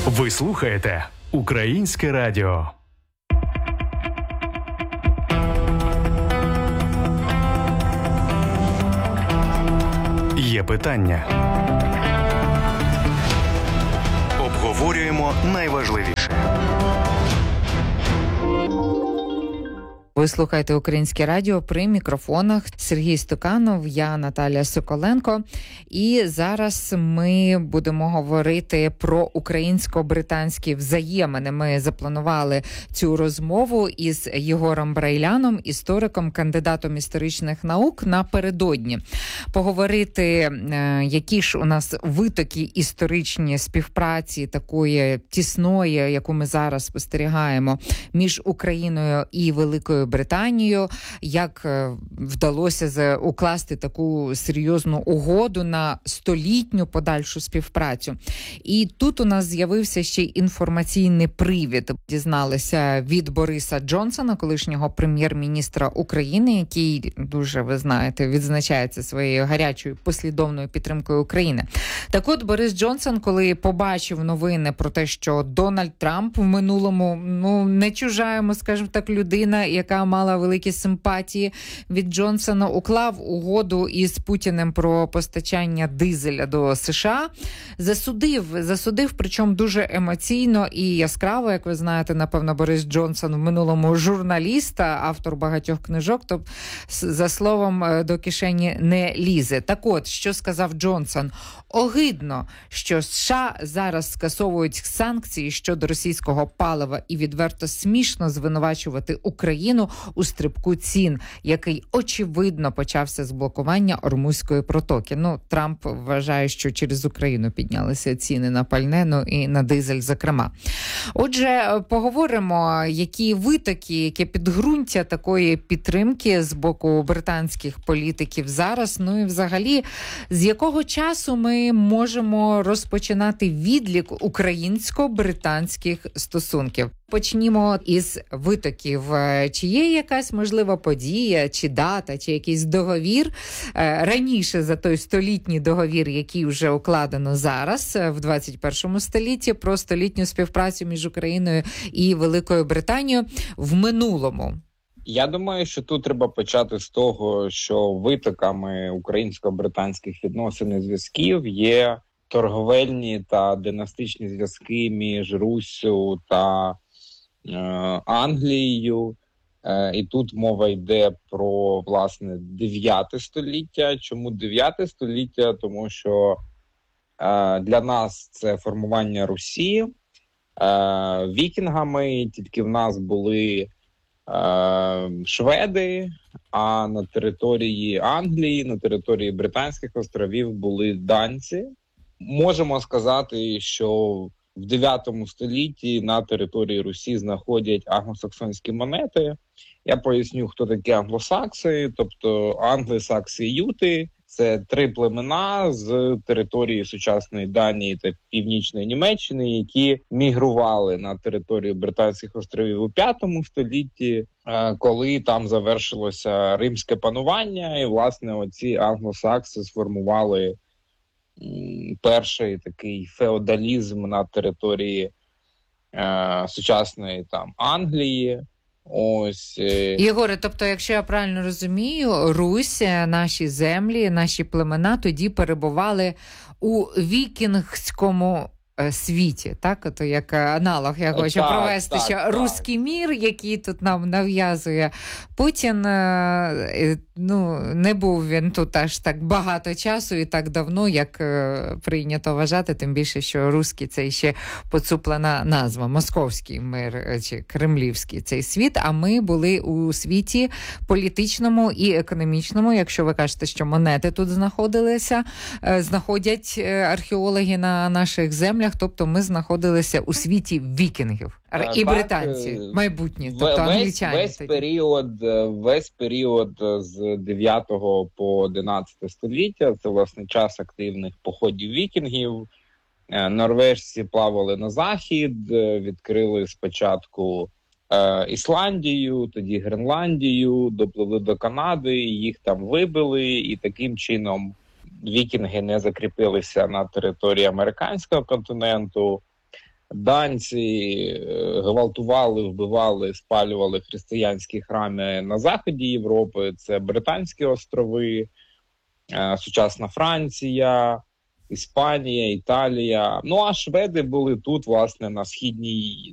Ви слухаєте Українське радіо. Є питання. Обговорюємо найважливіше. Ви слухаєте Українське радіо, при мікрофонах Сергій Стуканов, я Наталія Соколенко. І зараз ми будемо говорити про українсько-британські взаємини. Ми запланували цю розмову із Єгором Брайляном, істориком, кандидатом історичних наук, напередодні. Поговорити, які ж у нас витоки історичні співпраці, такої тісної, яку ми зараз спостерігаємо, між Україною і Великою Британією, як вдалося укласти таку серйозну угоду на столітню подальшу співпрацю. І тут у нас з'явився ще й інформаційний привід. Дізналися від Бориса Джонсона, колишнього прем'єр-міністра України, який дуже, ви знаєте, відзначається своєю гарячою послідовною підтримкою України. Так от, Борис Джонсон, коли побачив новини про те, що Дональд Трамп в минулому, не чужа йому, скажімо так, людина, яка мала великі симпатії від Джонсона, уклав угоду із Путіним про постачання дизеля до США, засудив, причому дуже емоційно і яскраво, як ви знаєте, напевно, Борис Джонсон в минулому журналіст, автор багатьох книжок, тобто за словом до кишені не лізе. Так от, що сказав Джонсон? Огидно, що США зараз скасовують санкції щодо російського палива і відверто смішно звинувачувати Україну у стрибку цін, який очевидно почався з блокування Ормузької протоки. Трамп вважає, що через Україну піднялися ціни на пальне, і на дизель, зокрема. Отже, поговоримо, які витоки, яке підґрунтя такої підтримки з боку британських політиків зараз, і взагалі, з якого часу ми можемо розпочинати відлік українсько-британських стосунків. Почнімо із витоків. Чи є якась можлива подія, чи дата, чи якийсь договір раніше за той столітній договір, який вже укладено зараз, в 21 столітті, про столітню співпрацю між Україною і Великою Британією в минулому? Я думаю, що тут треба почати з того, що витоками українсько-британських відносин і зв'язків є торговельні та династичні зв'язки між Руссю та Англією. І тут мова йде про, власне, 9 століття. Чому 9 століття? Тому що для нас це формування Русі вікінгами, тільки в нас були шведи, а на території Англії, на території Британських островів були данці. Можемо сказати, що в 9 столітті на території Русі знаходять англосаксонські монети. Я поясню, хто такі англосакси, тобто англосакси і юти. Це 3 племена з території сучасної Данії та Північної Німеччини, які мігрували на територію Британських островів у 5 столітті, коли там завершилося римське панування. І, власне, оці англосакси сформували перший такий феодалізм на території сучасної Англії. Єгоре, тобто, якщо я правильно розумію, Русь, наші землі, наші племена тоді перебували у вікінгському світі, так? Ото як аналог я хочу провести, що руський мір, який тут нам нав'язує Путін, не був він тут аж так багато часу і так давно, як прийнято вважати, тим більше, що руський це ще поцуплена назва, московський мир чи кремлівський цей світ, а ми були у світі політичному і економічному, якщо ви кажете, що монети тут знаходять археологи на наших землях, тобто ми знаходилися у світі вікінгів. І британці, майбутні, тобто англічани. Весь період з 9 по 11 століття, це, власне, час активних походів вікінгів. Норвежці плавали на захід, відкрили спочатку Ісландію, тоді Гренландію, допливли до Канади, їх там вибили, і таким чином вікінги не закріпилися на території американського континенту. Данці гвалтували, вбивали, спалювали християнські храми на заході Європи. Це Британські острови, сучасна Франція, Іспанія, Італія. Ну а шведи були тут, власне, на східній